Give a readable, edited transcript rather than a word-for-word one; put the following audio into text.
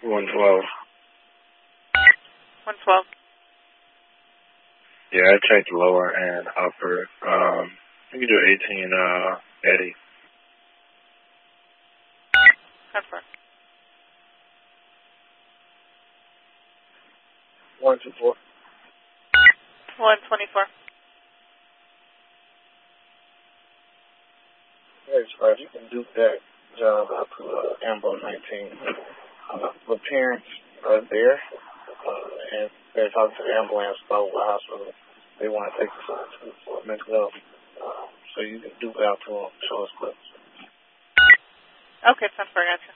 112. 112. Yeah, I checked lower and upper. You can do 18, Eddie. Confirm. 124. 124. Hey, Spark, you can do that job up to Ambo 19. The parents are there, and they're talking to the ambulance about the hospital. They want to take us to mental health. So you can do that to them, show us clips. Okay, confirm, gotcha.